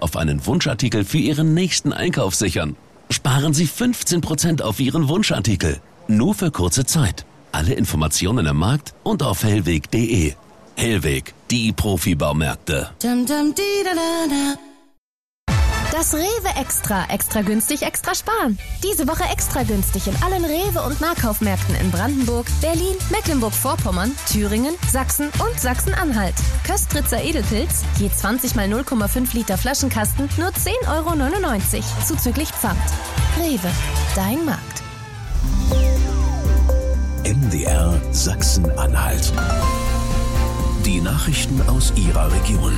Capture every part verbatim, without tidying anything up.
auf einen Wunschartikel für Ihren nächsten Einkauf sichern. Sparen Sie fünfzehn Prozent auf Ihren Wunschartikel. Nur für kurze Zeit. Alle Informationen im Markt und auf hellweg punkt de. Hellweg, die Profi-Baumärkte. Das Rewe Extra. Extra günstig, extra sparen. Diese Woche extra günstig in allen Rewe- und Nahkaufmärkten in Brandenburg, Berlin, Mecklenburg-Vorpommern, Thüringen, Sachsen und Sachsen-Anhalt. Köstritzer Edelpilz, je zwanzig mal null Komma fünf Liter Flaschenkasten, nur zehn Euro neunundneunzig, zuzüglich Pfand. Rewe, dein Markt. M D R Sachsen-Anhalt. Die Nachrichten aus Ihrer Region.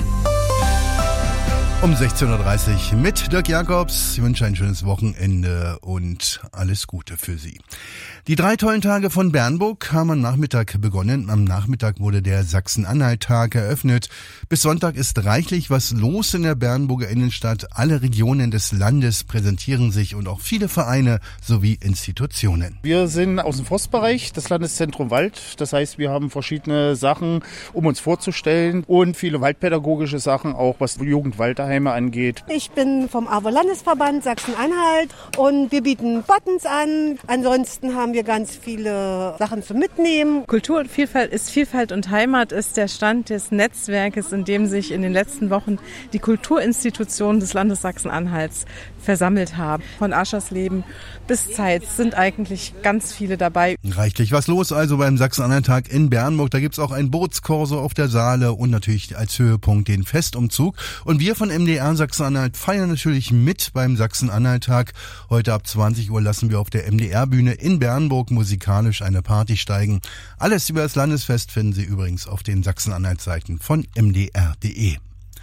Um sechzehn Uhr dreißig mit Dirk Jacobs. Ich wünsche ein schönes Wochenende und alles Gute für Sie. Die drei tollen Tage von Bernburg haben am Nachmittag begonnen. Am Nachmittag wurde der Sachsen-Anhalt-Tag eröffnet. Bis Sonntag ist reichlich was los in der Bernburger Innenstadt. Alle Regionen des Landes präsentieren sich und auch viele Vereine sowie Institutionen. Wir sind aus dem Forstbereich, das Landeszentrum Wald. Das heißt, wir haben verschiedene Sachen, um uns vorzustellen und viele waldpädagogische Sachen, auch was Jugendwaldheime angeht. Ich bin vom A W O-Landesverband Sachsen-Anhalt und wir bieten Buttons an. Ansonsten haben wir ganz viele Sachen zum Mitnehmen. Kultur und Vielfalt ist Vielfalt und Heimat ist der Stand des Netzwerkes, in dem sich in den letzten Wochen die Kulturinstitutionen des Landes Sachsen-Anhalts versammelt haben. Von Aschersleben bis Zeitz sind eigentlich ganz viele dabei. Reichlich was los also beim Sachsen-Anhalt-Tag in Bernburg. Da gibt's auch ein Bootskorso auf der Saale und natürlich als Höhepunkt den Festumzug. Und wir von M D R Sachsen-Anhalt feiern natürlich mit beim Sachsen-Anhalt-Tag. Heute ab zwanzig Uhr lassen wir auf der M D R-Bühne in Bernburg musikalisch eine Party steigen. Alles über das Landesfest finden Sie übrigens auf den Sachsen-Anhalt-Seiten von m d r punkt de.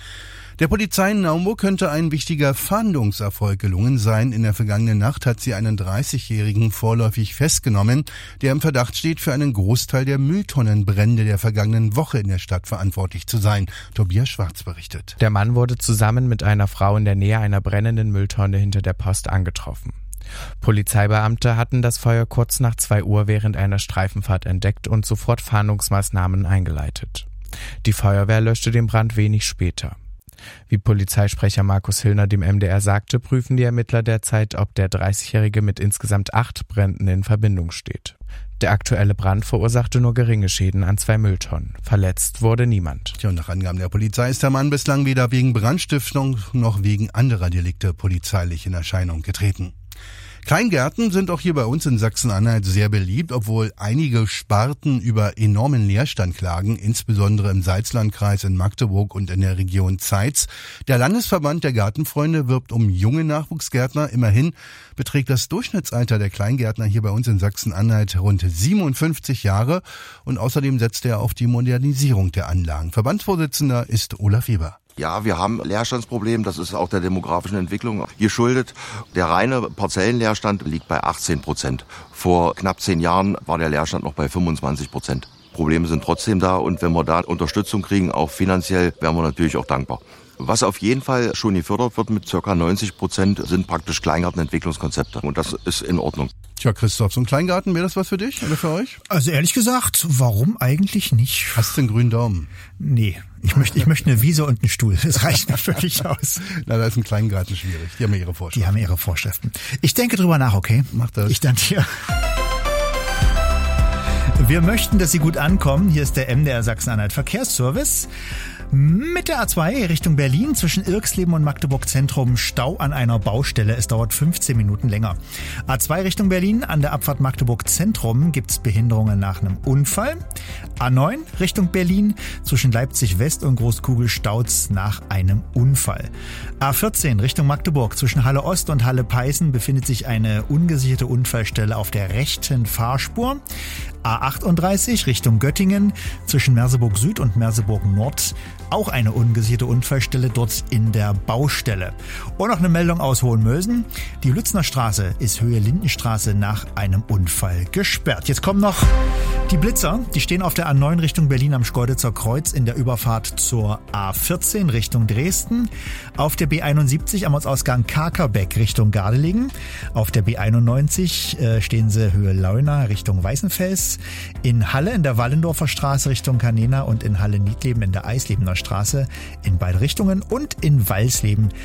Der Polizei in Naumburg könnte ein wichtiger Fahndungserfolg gelungen sein. In der vergangenen Nacht hat sie einen dreißigjährigen vorläufig festgenommen, der im Verdacht steht, für einen Großteil der Mülltonnenbrände der vergangenen Woche in der Stadt verantwortlich zu sein. Tobias Schwarz berichtet. Der Mann wurde zusammen mit einer Frau in der Nähe einer brennenden Mülltonne hinter der Post angetroffen. Polizeibeamte hatten das Feuer kurz nach zwei Uhr während einer Streifenfahrt entdeckt und sofort Fahndungsmaßnahmen eingeleitet. Die Feuerwehr löschte den Brand wenig später. Wie Polizeisprecher Markus Hillner dem M D R sagte, prüfen die Ermittler derzeit, ob der dreißigjährige mit insgesamt acht Bränden in Verbindung steht. Der aktuelle Brand verursachte nur geringe Schäden an zwei Mülltonnen. Verletzt wurde niemand. Tja, und nach Angaben der Polizei ist der Mann bislang weder wegen Brandstiftung noch wegen anderer Delikte polizeilich in Erscheinung getreten. Kleingärten sind auch hier bei uns in Sachsen-Anhalt sehr beliebt, obwohl einige Sparten über enormen Leerstand klagen, insbesondere im Salzlandkreis in Magdeburg und in der Region Zeitz. Der Landesverband der Gartenfreunde wirbt um junge Nachwuchsgärtner. Immerhin beträgt das Durchschnittsalter der Kleingärtner hier bei uns in Sachsen-Anhalt rund siebenundfünfzig Jahre und außerdem setzt er auf die Modernisierung der Anlagen. Verbandsvorsitzender ist Olaf Weber. Ja, wir haben Leerstandsproblem, das ist auch der demografischen Entwicklung geschuldet. Der reine Parzellenleerstand liegt bei achtzehn Prozent. Vor knapp zehn Jahren war der Leerstand noch bei fünfundzwanzig Prozent. Probleme sind trotzdem da und wenn wir da Unterstützung kriegen, auch finanziell, wären wir natürlich auch dankbar. Was auf jeden Fall schon gefördert wird mit ca. neunzig Prozent sind praktisch Kleingartenentwicklungskonzepte und das ist in Ordnung. Tja, Christoph, so ein Kleingarten, wäre das was für dich oder für euch? Also ehrlich gesagt, warum eigentlich nicht? Hast du einen grünen Daumen? Nee, ich möchte, ich möchte eine Wiese und einen Stuhl. Das reicht mir völlig aus. Na, da ist ein Kleingarten schwierig. Die haben ja ihre Vorschriften. Die haben ihre Vorschriften. Ich denke drüber nach, okay? Mach das. Ich danke dir. Wir möchten, dass Sie gut ankommen. Hier ist der M D R Sachsen-Anhalt Verkehrsservice. Mit der A zwei Richtung Berlin zwischen Irxleben und Magdeburg Zentrum Stau an einer Baustelle. Es dauert fünfzehn Minuten länger. A zwei Richtung Berlin an der Abfahrt Magdeburg Zentrum gibt's Behinderungen nach einem Unfall. A neun Richtung Berlin zwischen Leipzig West und Großkugel staut's nach einem Unfall. A vierzehn Richtung Magdeburg zwischen Halle Ost und Halle Peißen befindet sich eine ungesicherte Unfallstelle auf der rechten Fahrspur. A achtunddreißig Richtung Göttingen zwischen Merseburg Süd und Merseburg Nord auch eine ungesicherte Unfallstelle dort in der Baustelle. Und noch eine Meldung aus Hohenmösen. Die Lützner Straße ist Höhe Lindenstraße nach einem Unfall gesperrt. Jetzt kommen noch die Blitzer. Die stehen auf der A neun Richtung Berlin am Schkeuditzer Kreuz in der Überfahrt zur A vierzehn Richtung Dresden. Auf der B einundsiebzig am Ortsausgang Kakerbeck Richtung Gardelegen. Auf der B einundneunzig äh, stehen sie Höhe Leuna Richtung Weißenfels. In Halle in der Wallendorfer Straße Richtung Kanena und in Halle Niedleben in der Eislebener Straße in beide Richtungen und in Walsleben